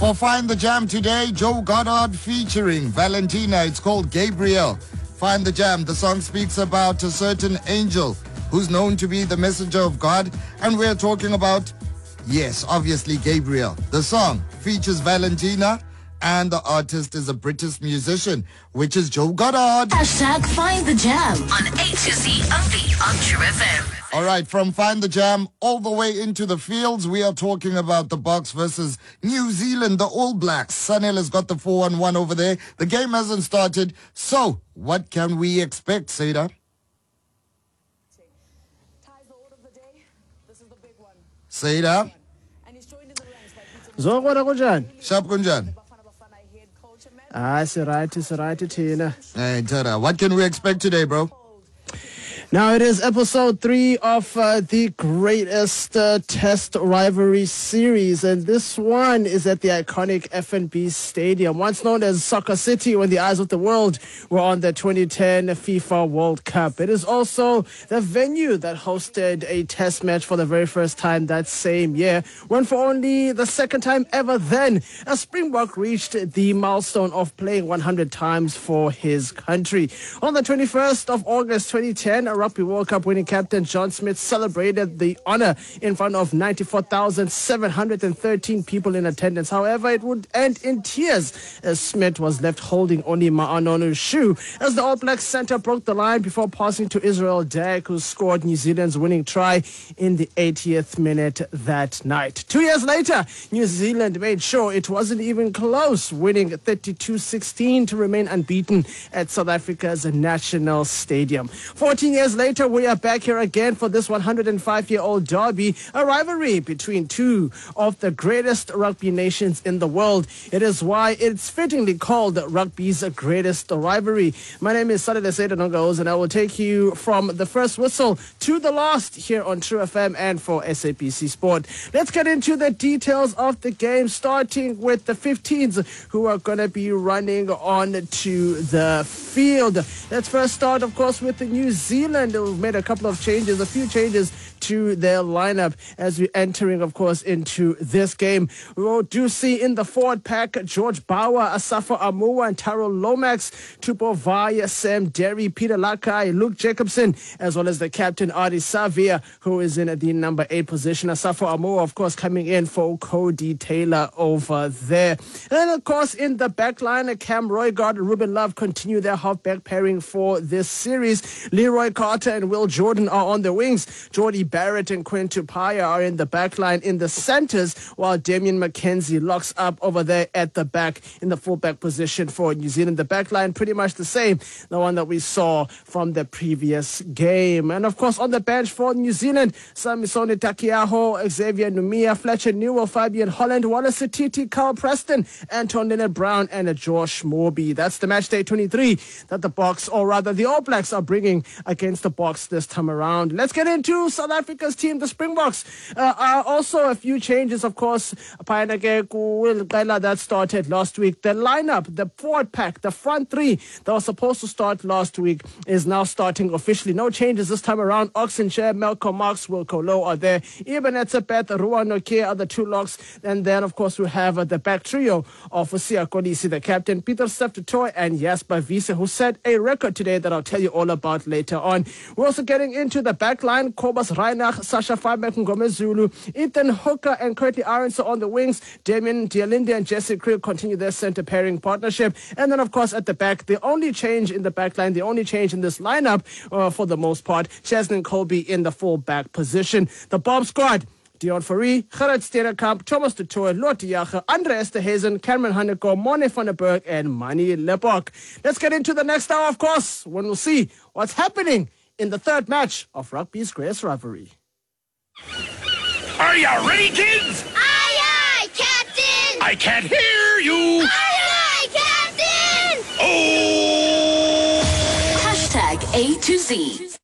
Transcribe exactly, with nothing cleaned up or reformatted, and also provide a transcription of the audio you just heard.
For Find the Jam today, Joe Goddard featuring Valentina. It's called Gabriel. Find the Jam. The song speaks about a certain angel who's known to be the messenger of God. And we're talking about, yes, obviously Gabriel. The song features Valentina, and the artist is a British musician, which is Joe Goddard. Hashtag Find the Jam on A to Z only on True F M. All right, from Find the Jam all the way into the fields, we are talking about the Boks versus New Zealand, the All Blacks. Sanel has got the four one one over there. The game hasn't started. So, what can we expect, Seda? Seda? Zokubona kunjani? Sharp kunjani? Ah, siright, siright thina. Hey, Tara, what can we expect today, bro? Now it is episode three of uh, the greatest uh, test rivalry series, and this one is at the iconic F N B Stadium, once known as Soccer City, when the eyes of the world were on the twenty ten FIFA World Cup. It is also the venue that hosted a test match for the very first time that same year, when for only the second time ever then, a Springbok reached the milestone of playing one hundred times for his country. On the twenty-first of August twenty ten, a Rugby World Cup winning captain John Smith celebrated the honor in front of ninety-four thousand seven hundred thirteen people in attendance. However, it would end in tears as Smith was left holding only Ma'anonu's shoe as the All Blacks centre broke the line before passing to Israel Dijk, who scored New Zealand's winning try in the eightieth minute that night. Two years later, New Zealand made sure it wasn't even close, winning thirty-two sixteen to remain unbeaten at South Africa's national stadium. fourteen years later, we are back here again for this one hundred five-year-old derby, a rivalry between two of the greatest rugby nations in the world. It is why it's fittingly called rugby's greatest rivalry. My name is Saturday Nongos, and I will take you from the first whistle to the last here on True F M and for S A B C Sport. Let's get into the details of the game, starting with the fifteens who are going to be running on to the field. Let's first start, of course, with the New Zealand. They've made a couple of changes, a few changes to their lineup as we're entering, of course, into this game. We do see in the forward pack George Bauer, Asafa Amua, and Taro Lomax, Tupo Vaya, Sam Derry, Peter Lakai, Luke Jacobson, as well as the captain Adi Savia, who is in the number eight position. Asafa Amua, of course, coming in for Cody Taylor over there. And, of course, in the back line, Cam Roygard and Ruben Love continue their halfback pairing for this series. Leroy Carter and Will Jordan are on the wings. Geordie Barrett and Quinn Tupaya are in the back line in the centers, while Damien McKenzie locks up over there at the back in the fullback position for New Zealand. The back line pretty much the same, the one that we saw from the previous game. And of course, on the bench for New Zealand, Samisone Takiaho, Xavier Numia, Fletcher Newell, Fabian Holland, Wallace Titi, Carl Preston, Anton Leonard Brown, and Josh Morby. That's the match day twenty-three that the Boks, or rather the All Blacks, are bringing against the Boks this time around. Let's get into South Africa's team, the Springboks. Uh, are also a few changes, of course. That started last week. The lineup, the forward pack, the front three that was supposed to start last week is now starting officially. No changes this time around. Oxenshire, Malcolm Marx, Wilco Low are there. Eben Etzebeth, Ruan Nokia are the two locks. And then, of course, we have uh, the back trio of Sia Kolisi, the captain, Peter Steptoe, and Jasper Wiese, who set a record today that I'll tell you all about later on. We're also getting into the back line. Kobus Reinach, Sasha Fabek, Ngome Zulu, Ethan Hooker, and Curtly Arons on the wings. Damien Dialinde and Jesse Kriel continue their center pairing partnership. And then, of course, at the back, the only change in the back line, the only change in this lineup, uh, for the most part, Cheslin Colby in the full back position. The bomb squad: Dion Fourie, Gerard Steenekamp, Thomas de Toer, Lotte Jager, Andre Esterhuizen, Cameron Haneko, Mone van der Berg, and Manny Lepok. Let's get into the next hour, of course, when we'll see what's happening in the third match of rugby's greatest rivalry. Are you ready, kids? Aye, aye, Captain! I can't hear you! Aye, aye, Captain! Oh! Hashtag A to Z.